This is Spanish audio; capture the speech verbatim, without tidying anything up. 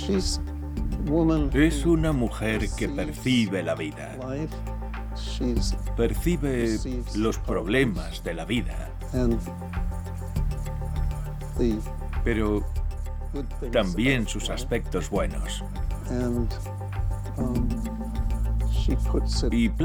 Es una mujer que percibe la vida. Percibe los problemas de la vida. Pero también sus aspectos buenos. Y